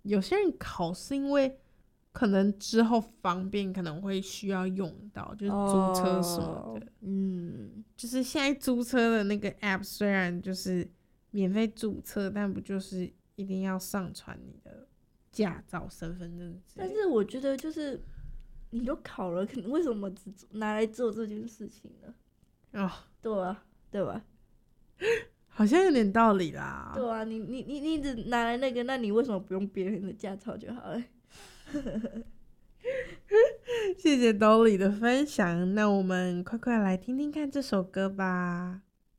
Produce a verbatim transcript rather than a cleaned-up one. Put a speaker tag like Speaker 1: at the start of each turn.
Speaker 1: 有些人考是因为可能之后方便，可能会需要用到，就是租车什么的。
Speaker 2: 哦、嗯，
Speaker 1: 就是现在租车的那个 app 虽然就是免费注册，但不就是一定要上传你的驾照、身份证之类的。
Speaker 2: 但是我觉得就是你都考了，可能为什么只拿来做这件事情呢？
Speaker 1: 哦，
Speaker 2: 对啊，对吧？
Speaker 1: 好像有点道理啦。
Speaker 2: 对啊，你你你你只拿来那个，那你为什么不用别人的驾照就好了？
Speaker 1: 谢谢 Dolly 的分享，那我们快快来听听看这首歌吧。